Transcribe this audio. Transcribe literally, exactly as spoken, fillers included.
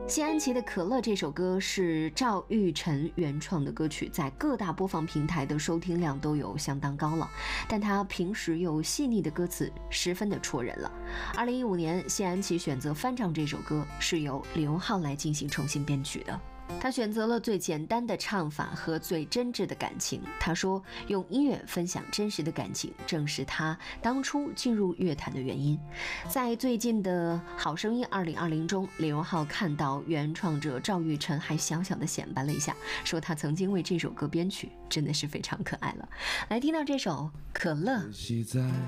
谢安琪的《可乐》这首歌是赵玉晨原创的歌曲，在各大播放平台的收听量都有相当高了，但他平时又细腻的歌词十分的戳人了。二零一五年，谢安琪选择翻唱这首歌，是由李荣浩来进行重新编曲的。他选择了最简单的唱法和最真挚的感情。他说，用音乐分享真实的感情，正是他当初进入乐坛的原因。在最近的好声音二零二零中，李荣浩看到原创者赵玉晨，还小小的显摆了一下，说他曾经为这首歌编曲，真的是非常可爱了。来听到这首《可乐》。